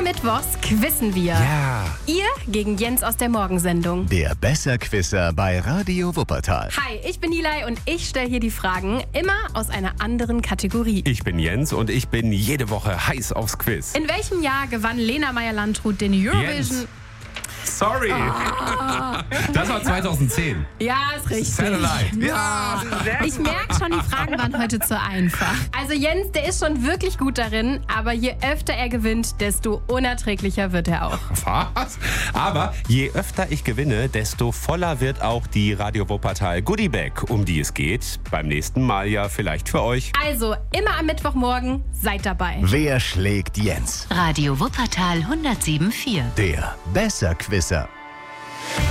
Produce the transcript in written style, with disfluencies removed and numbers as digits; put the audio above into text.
mittwochs quizzen wir. Ja. Ihr gegen Jens aus der Morgensendung. Der Besserquisser bei Radio Wuppertal. Hi, ich bin Nilay und ich stelle hier die Fragen immer aus einer anderen Kategorie. Ich bin Jens und ich bin jede Woche heiß aufs Quiz. In welchem Jahr gewann Lena Meyer-Landrut den Eurovision? Jens. Sorry. Das war 2010. Ja, ist richtig. Satellite. Ja. Ich merke schon, die Fragen waren heute zu einfach. Also Jens, der ist schon wirklich gut darin, aber je öfter er gewinnt, desto unerträglicher wird er auch. Was? Aber je öfter ich gewinne, desto voller wird auch die Radio Wuppertal Goodie Bag, um die es geht. Beim nächsten Mal ja vielleicht für euch. Also, immer am Mittwochmorgen, seid dabei. Wer schlägt Jens? Radio Wuppertal 107.4. Der Besserquisser.